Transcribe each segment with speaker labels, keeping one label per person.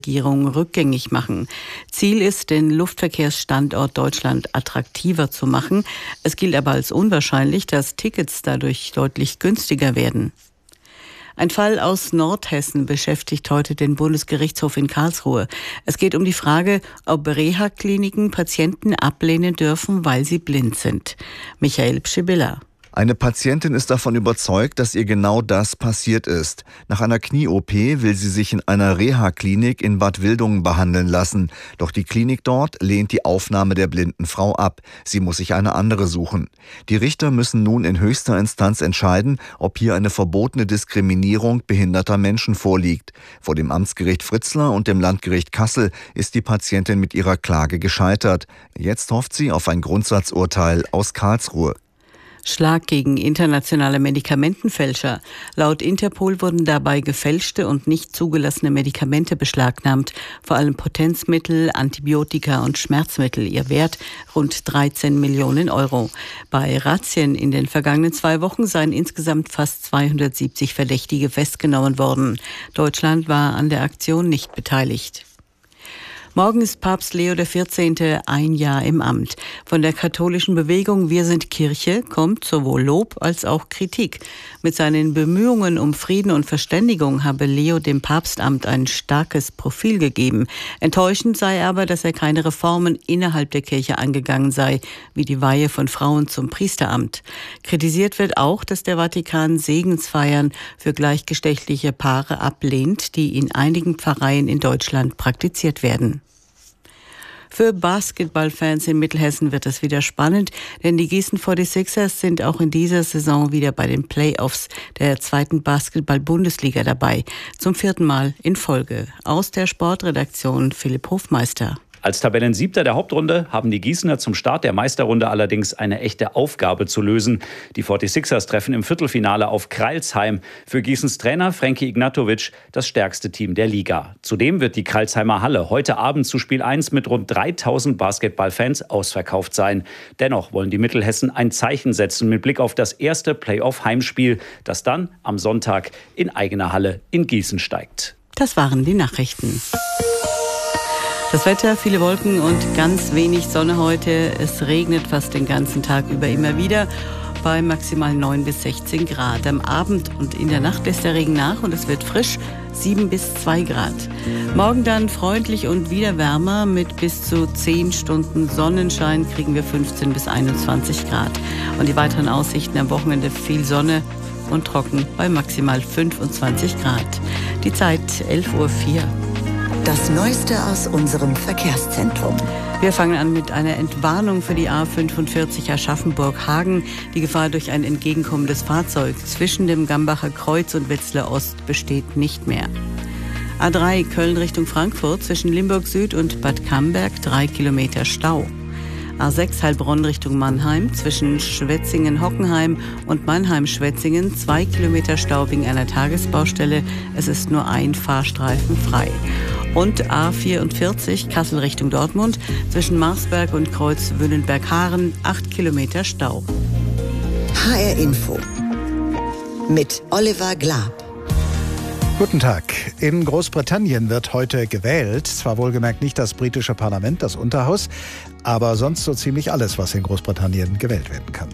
Speaker 1: Regierung rückgängig machen. Ziel ist, den Luftverkehrsstandort Deutschland attraktiver zu machen. Es gilt aber als unwahrscheinlich, dass Tickets dadurch deutlich günstiger werden. Ein Fall aus Nordhessen beschäftigt heute den Bundesgerichtshof in Karlsruhe. Es geht um die Frage, ob Reha-Kliniken Patienten ablehnen dürfen, weil sie blind sind. Michael Pschibilla.
Speaker 2: Eine Patientin ist davon überzeugt, dass ihr genau das passiert ist. Nach einer Knie-OP will sie sich in einer Reha-Klinik in Bad Wildungen behandeln lassen. Doch die Klinik dort lehnt die Aufnahme der blinden Frau ab. Sie muss sich eine andere suchen. Die Richter müssen nun in höchster Instanz entscheiden, ob hier eine verbotene Diskriminierung behinderter Menschen vorliegt. Vor dem Amtsgericht Fritzlar und dem Landgericht Kassel ist die Patientin mit ihrer Klage gescheitert. Jetzt hofft sie auf ein Grundsatzurteil aus Karlsruhe.
Speaker 1: Schlag gegen internationale Medikamentenfälscher. Laut Interpol wurden dabei gefälschte und nicht zugelassene Medikamente beschlagnahmt, vor allem Potenzmittel, Antibiotika und Schmerzmittel. Ihr Wert rund 13 Millionen Euro. Bei Razzien in den vergangenen 2 Wochen seien insgesamt fast 270 Verdächtige festgenommen worden. Deutschland war an der Aktion nicht beteiligt. Morgen ist Papst Leo XIV. Ein Jahr im Amt. Von der katholischen Bewegung Wir sind Kirche kommt sowohl Lob als auch Kritik. Mit seinen Bemühungen um Frieden und Verständigung habe Leo dem Papstamt ein starkes Profil gegeben. Enttäuschend sei aber, dass er keine Reformen innerhalb der Kirche angegangen sei, wie die Weihe von Frauen zum Priesteramt. Kritisiert wird auch, dass der Vatikan Segensfeiern für gleichgeschlechtliche Paare ablehnt, die in einigen Pfarreien in Deutschland praktiziert werden. Für Basketballfans in Mittelhessen wird es wieder spannend, denn die Gießen 46ers sind auch in dieser Saison wieder bei den Playoffs der 2. Basketball-Bundesliga dabei. Zum 4. Mal in Folge. Aus der Sportredaktion Philipp Hofmeister.
Speaker 3: Als Tabellensiebter der Hauptrunde haben die Gießener zum Start der Meisterrunde allerdings eine echte Aufgabe zu lösen. Die 46ers treffen im Viertelfinale auf Crailsheim. Für Gießens Trainer Frankie Ignatovic das stärkste Team der Liga. Zudem wird die Crailsheimer Halle heute Abend zu Spiel 1 mit rund 3000 Basketballfans ausverkauft sein. Dennoch wollen die Mittelhessen ein Zeichen setzen mit Blick auf das erste Playoff-Heimspiel, das dann am Sonntag in eigener Halle in Gießen steigt.
Speaker 1: Das waren die Nachrichten. Das Wetter, viele Wolken und ganz wenig Sonne heute. Es regnet fast den ganzen Tag über immer wieder bei maximal 9 bis 16 Grad. Am Abend und in der Nacht lässt der Regen nach und es wird frisch, 7 bis 2 Grad. Morgen dann freundlich und wieder wärmer mit bis zu 10 Stunden Sonnenschein kriegen wir 15 bis 21 Grad. Und die weiteren Aussichten am Wochenende viel Sonne und trocken bei maximal 25 Grad. Die Zeit 11:04 Uhr.
Speaker 4: Das Neueste aus unserem Verkehrszentrum.
Speaker 1: Wir fangen an mit einer Entwarnung für die A45 Aschaffenburg-Hagen. Die Gefahr durch ein entgegenkommendes Fahrzeug zwischen dem Gambacher Kreuz und Wetzlar Ost besteht nicht mehr. A3 Köln Richtung Frankfurt zwischen Limburg Süd und Bad Camberg 3 Kilometer Stau. A6 Heilbronn Richtung Mannheim zwischen Schwetzingen-Hockenheim und Mannheim-Schwetzingen 2 Kilometer Stau wegen einer Tagesbaustelle. Es ist nur ein Fahrstreifen frei. Und A44 Kassel Richtung Dortmund zwischen Marsberg und Kreuz Wünnenberg-Haaren 8 Kilometer Stau.
Speaker 4: HR Info mit Oliver Glab.
Speaker 5: Guten Tag. In Großbritannien wird heute gewählt. Zwar wohlgemerkt nicht das britische Parlament, das Unterhaus, aber sonst so ziemlich alles, was in Großbritannien gewählt werden kann.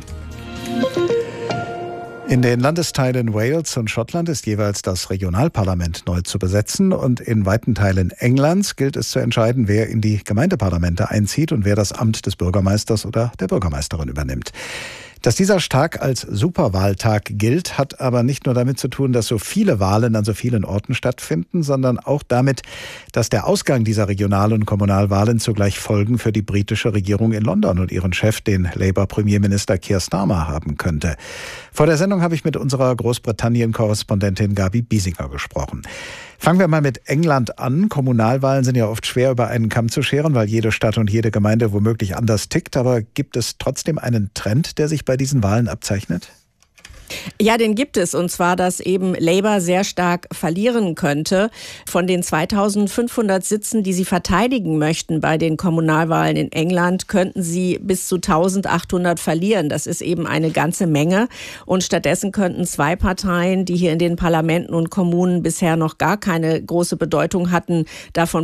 Speaker 5: In den Landesteilen Wales und Schottland ist jeweils das Regionalparlament neu zu besetzen und in weiten Teilen Englands gilt es zu entscheiden, wer in die Gemeindeparlamente einzieht und wer das Amt des Bürgermeisters oder der Bürgermeisterin übernimmt. Dass dieser Tag als Superwahltag gilt, hat aber nicht nur damit zu tun, dass so viele Wahlen an so vielen Orten stattfinden, sondern auch damit, dass der Ausgang dieser Regional- und Kommunalwahlen zugleich Folgen für die britische Regierung in London und ihren Chef, den Labour-Premierminister Keir Starmer, haben könnte. Vor der Sendung habe ich mit unserer Großbritannien-Korrespondentin Gabi Biesinger gesprochen. Fangen wir mal mit England an. Kommunalwahlen sind ja oft schwer über einen Kamm zu scheren, weil jede Stadt und jede Gemeinde womöglich anders tickt. Aber gibt es trotzdem einen Trend, der sich bei diesen Wahlen abzeichnet?
Speaker 6: Ja, den gibt es. Und zwar, dass eben Labour sehr stark verlieren könnte. Von den 2500 Sitzen, die sie verteidigen möchten bei den Kommunalwahlen in England, könnten sie bis zu 1800 verlieren. Das ist eben eine ganze Menge. Und stattdessen könnten 2 Parteien, die hier in den Parlamenten und Kommunen bisher noch gar keine große Bedeutung hatten, davon